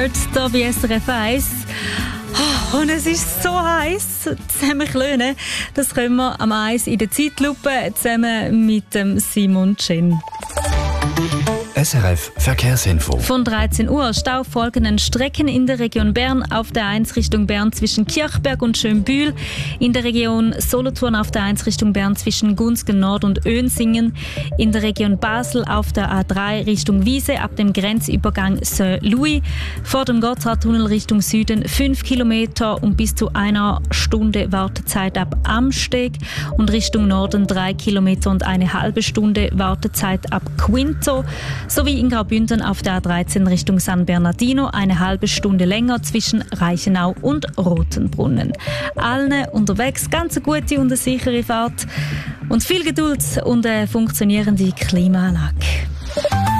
Edward, hier bei SRF 1. Oh, und es ist so heiß. Zusammen klönen, das können wir am 1 in der Zeitlupe zusammen mit dem Simon Chen. SRF Verkehrsinfo. Von 13 Uhr staufolgenden Strecken in der Region Bern auf der 1 Richtung Bern zwischen Kirchberg und Schönbühl, in der Region Solothurn auf der 1 Richtung Bern zwischen Gunzgen Nord und Önsingen, in der Region Basel auf der A3 Richtung Wiese ab dem Grenzübergang Saint-Louis, vor dem Gotthardtunnel Richtung Süden 5 Kilometer und bis zu 1 Stunde Wartezeit ab Amsteg und Richtung Norden 3 Kilometer und eine halbe Stunde Wartezeit ab Quinto, sowie in Graubünden auf der A13 Richtung San Bernardino eine halbe Stunde länger zwischen Reichenau und Rotenbrunnen. Allen unterwegs ganz eine gute und eine sichere Fahrt und viel Geduld und eine funktionierende Klimaanlage.